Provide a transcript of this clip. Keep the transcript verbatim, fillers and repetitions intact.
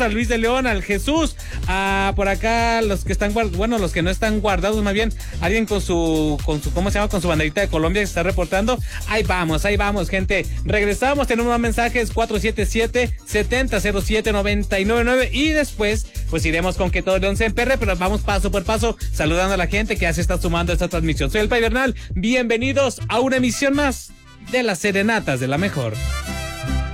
para Luis de León, al Jesús, a por acá los que están guardados, bueno, los que no están guardados, más bien, alguien con su, con su, ¿cómo se llama? Con su banderita de Colombia que se está reportando. Ahí vamos, ahí vamos, gente. Regresamos, tenemos más mensajes, cuatro siete siete, siete cero cero siete, nueve nueve nueve, y después, pues iremos con que todo León se emperre, pero vamos paso por paso, saludando a la gente que ya se está sumando a esta transmisión. Soy el Pai Bernal, bienvenidos a una emisión más de las Serenatas de la Mejor.